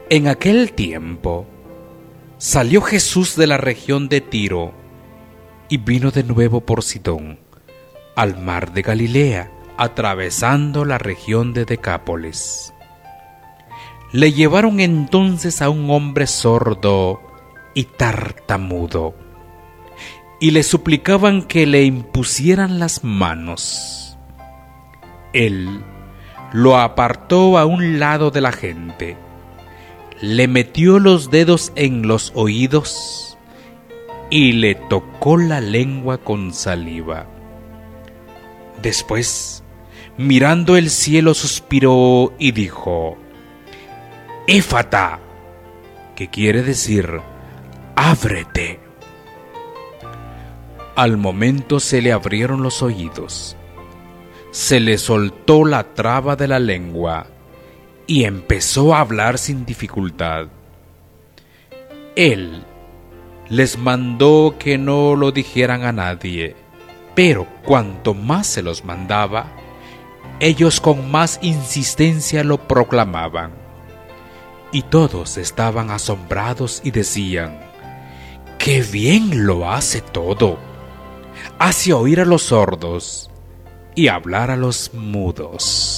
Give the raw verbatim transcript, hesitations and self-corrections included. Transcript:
En aquel tiempo salió Jesús de la región de Tiro y vino de nuevo por Sidón al mar de Galilea, atravesando la región de Decápolis. Le llevaron entonces a un hombre sordo y tartamudo, y le suplicaban que le impusieran las manos. Él lo apartó a un lado de la gente, le metió los dedos en los oídos y le tocó la lengua con saliva. Después, mirando el cielo, suspiró y dijo: Éfata, que quiere decir ábrete. Al momento se le abrieron los oídos, se le soltó la traba de la lengua y empezó a hablar sin dificultad. Él les mandó que no lo dijeran a nadie, pero cuanto más se los mandaba, ellos con más insistencia lo proclamaban. Y todos estaban asombrados y decían: ¡Qué bien lo hace todo! Hace oír a los sordos y hablar a los mudos.